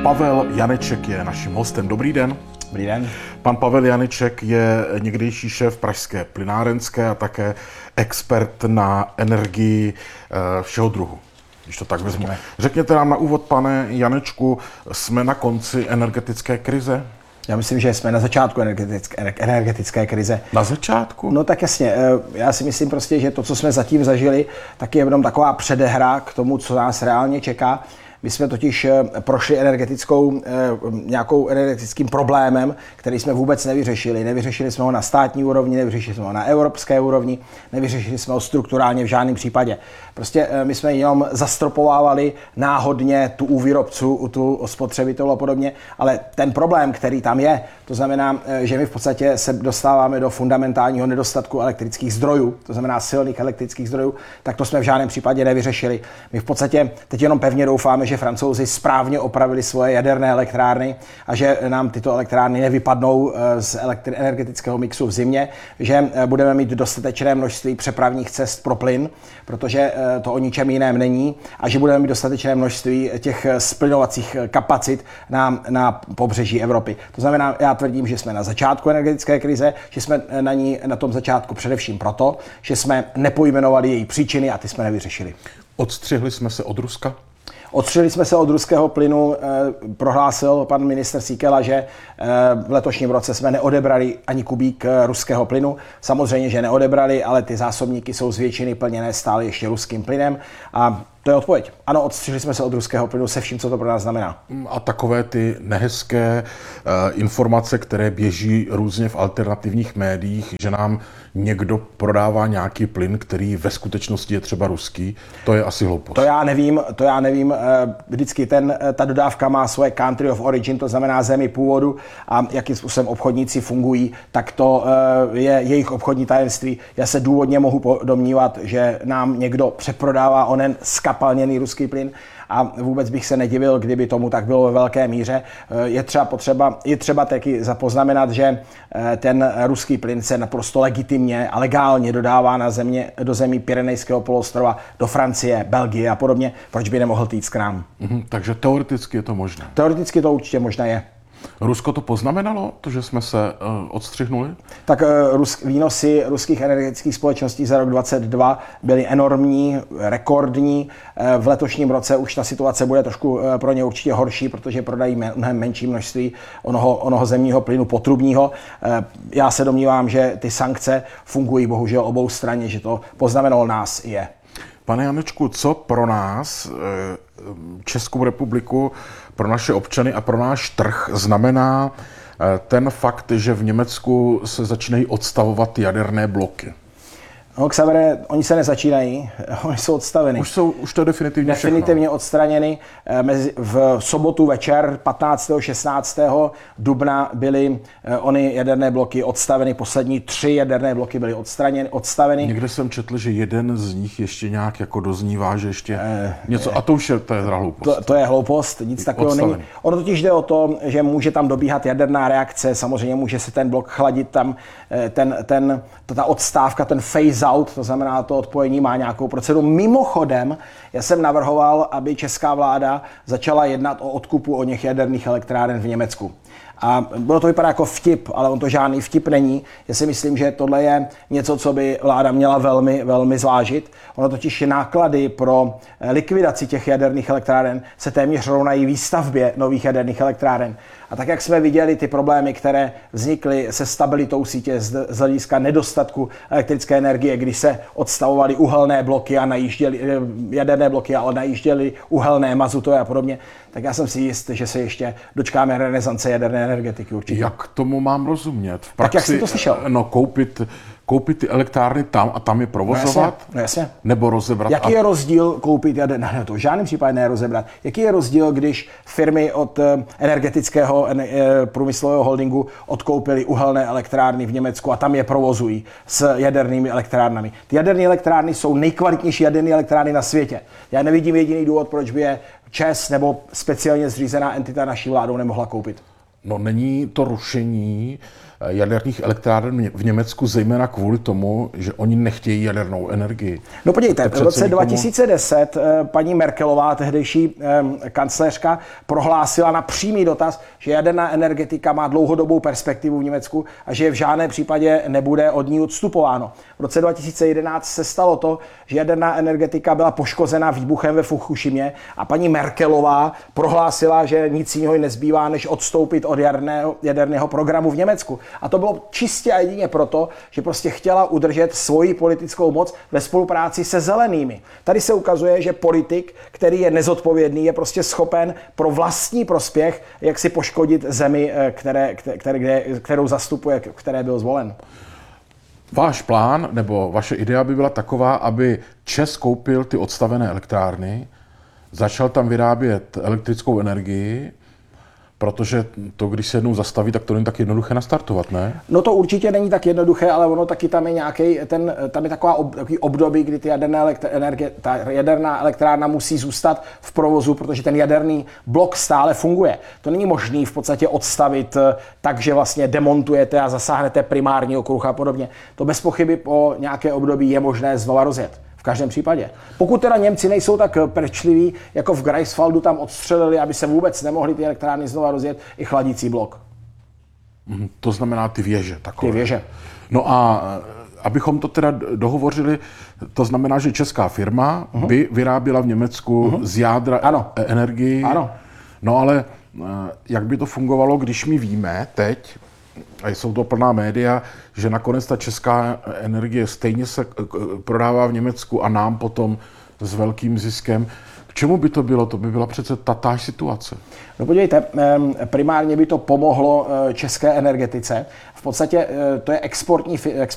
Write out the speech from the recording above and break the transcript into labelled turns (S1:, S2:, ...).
S1: Pavel Janeček je naším hostem. Dobrý den.
S2: Dobrý den.
S1: Pan Pavel Janeček je někdejší šéf pražské plynárenské a také expert na energii všeho druhu, když to tak vezmu. Řekněte nám na úvod, pane Janečku, jsme na konci energetické krize?
S2: Já myslím, že jsme na začátku energetické krize.
S1: Na začátku?
S2: No tak jasně, já si myslím prostě, že to, co jsme zatím zažili, tak je jenom taková předehra k tomu, co nás reálně čeká. My jsme totiž prošli nějakou energetickým problémem, který jsme vůbec nevyřešili. Nevyřešili jsme ho na státní úrovni, nevyřešili jsme ho na evropské úrovni, nevyřešili jsme ho strukturálně v žádném případě. Prostě my jsme jenom zastropovávali náhodně tu u výrobců, tu spotřebitelů a podobně, ale ten problém, který tam je, to znamená, že my v podstatě se dostáváme do fundamentálního nedostatku elektrických zdrojů, to znamená silných elektrických zdrojů, tak to jsme v žádném případě nevyřešili. My v podstatě teď jenom pevně doufáme, že Francouzi správně opravili svoje jaderné elektrárny a že nám tyto elektrárny nevypadnou z energetického mixu v zimě, že budeme mít dostatečné množství přepravních cest pro plyn, protože to o ničem jiném není, a že budeme mít dostatečné množství těch splynovacích kapacit na pobřeží Evropy. To znamená, já tvrdím, že jsme na začátku energetické krize, že jsme na tom začátku především proto, že jsme nepojmenovali její příčiny a ty jsme nevyřešili.
S1: Odstřihli jsme se od Ruska?
S2: Odstřihli jsme se od ruského plynu, prohlásil pan ministr Síkela, že v letošním roce jsme neodebrali ani kubík ruského plynu. Samozřejmě, že neodebrali, ale ty zásobníky jsou z většiny plněné stále ještě ruským plynem a to je odpověď. Ano, odstřihli jsme se od ruského plynu se vším, co to pro nás znamená.
S1: A takové ty nehezké informace, které běží různě v alternativních médiích, že nám někdo prodává nějaký plyn, který ve skutečnosti je třeba ruský, to je asi hloupost.
S2: To já nevím. Vždycky ta dodávka má svoje country of origin, to znamená zemi původu, a jakým způsobem obchodníci fungují, tak to je jejich obchodní tajemství. Já se důvodně mohu domnívat, že nám někdo přeprodává onen skapalněný ruský plyn, a vůbec bych se nedivil, kdyby tomu tak bylo ve velké míře. Je třeba taky zapoznamenat, že ten ruský plyn se naprosto legitimně a legálně dodává do zemí Pyrenejského poloostrova, do Francie, Belgie a podobně. Proč by nemohl týct k nám?
S1: Takže teoreticky je to možné.
S2: Teoreticky to určitě možné je.
S1: Rusko to poznamenalo, to, že jsme se odstřihnuli?
S2: Tak výnosy ruských energetických společností za rok 2022 byly enormní, rekordní. V letošním roce už ta situace bude trošku pro ně určitě horší, protože prodají mnohem menší množství onoho zemního plynu potrubního. Já se domnívám, že ty sankce fungují bohužel oboustranně, že to poznamenalo nás i je.
S1: Pane Janečku, co pro nás, Českou republiku, pro naše občany a pro náš trh znamená ten fakt, že v Německu se začínají odstavovat jaderné bloky?
S2: No, Xavere, oni se nezačínají, oni jsou odstaveny.
S1: Už to je definitivně
S2: definitivně odstraněny. V sobotu večer 15. 16. dubna byly ony jaderné bloky odstaveny, poslední 3 jaderné bloky byly odstaveny.
S1: Někde jsem četl, že jeden z nich ještě nějak jako doznívá, že ještě něco, a to je hloupost.
S2: To je hloupost, nic takového není. Ono totiž jde o to, že může tam dobíhat jaderná reakce, samozřejmě může se ten blok chladit, tam ta odstávka, ten phase out, to znamená to odpojení, má nějakou proceduru. Mimochodem, já jsem navrhoval, aby česká vláda začala jednat o odkupu něch jaderných elektráren v Německu. A bylo to vypadá jako vtip, ale on to žádný vtip není. Já si myslím, že tohle je něco, co by vláda měla velmi, velmi zvážit. Ono totiž náklady pro likvidaci těch jaderných elektráren se téměř rovnají výstavbě nových jaderných elektráren. A tak, jak jsme viděli ty problémy, které vznikly se stabilitou sítě z hlediska nedostatku elektrické energie, když se odstavovaly uhelné bloky a jaderné bloky a najížděly uhelné, mazutové a podobně, tak já jsem si jist, že se ještě dočkáme renesance jaderné energetiky určitě.
S1: Jak tomu mám rozumět? V praxi,
S2: tak jak jsi to slyšel?
S1: No, koupit ty elektrárny tam a tam je provozovat?
S2: No jasně.
S1: Nebo rozebrat?
S2: Jaký je rozdíl koupit jaderné? No, to v žádném případě ne rozebrat. Jaký je rozdíl, když firmy od energetického průmyslového holdingu odkoupily uhelné elektrárny v Německu a tam je provozují s jadernými elektrárnami? Ty jaderné elektrárny jsou nejkvalitnější jaderné elektrárny na světě. Já nevidím jediný důvod, proč by je ČEZ nebo speciálně zřízená entita naší vládou nemohla koupit.
S1: No, není to rušení jaderných elektráren v Německu zejména kvůli tomu, že oni nechtějí jadernou energii.
S2: No podívejte, v roce
S1: nikomu...
S2: 2010 paní Merkelová, tehdejší kancléřka, prohlásila na přímý dotaz, že jaderná energetika má dlouhodobou perspektivu v Německu a že v žádném případě nebude od ní odstupováno. V roce 2011 se stalo to, že jaderná energetika byla poškozena výbuchem ve Fukushimě a paní Merkelová prohlásila, že nic jiného nezbývá, než odstoupit od jaderného programu v Německu. A to bylo čistě a jedině proto, že prostě chtěla udržet svoji politickou moc ve spolupráci se zelenými. Tady se ukazuje, že politik, který je nezodpovědný, je prostě schopen pro vlastní prospěch, jak si poškodit zemi, kterou zastupuje, které byl zvolen.
S1: Váš plán nebo vaše idea by byla taková, aby ČEZ koupil ty odstavené elektrárny, začal tam vyrábět elektrickou energii, protože to, když se jednou zastaví, tak to není tak jednoduché nastartovat, ne?
S2: No to určitě není tak jednoduché, ale ono taky tam je nějaký, tam je takový období, kdy ta jaderná elektrárna musí zůstat v provozu, protože ten jaderný blok stále funguje. To není možné v podstatě odstavit tak, že vlastně demontujete a zasáhnete primární okruh a podobně. To bez pochyby po nějaké období je možné znova rozjet. V každém případě. Pokud teda Němci nejsou tak pečliví, jako v Greifswaldu tam odstřelili, aby se vůbec nemohli ty elektrárny znova rozjet, i chladící blok.
S1: To znamená ty věže takové.
S2: Ty věže.
S1: No a abychom to teda dohovořili, to znamená, že česká firma by vyráběla v Německu z jádra energii.
S2: Ano.
S1: No ale jak by to fungovalo, když my víme teď, a jsou to plná média, že nakonec ta česká energie stejně se prodává v Německu a nám potom s velkým ziskem. K čemu by to bylo? To by byla přece tatáž situace.
S2: No podívejte, primárně by to pomohlo české energetice. V podstatě to je exportní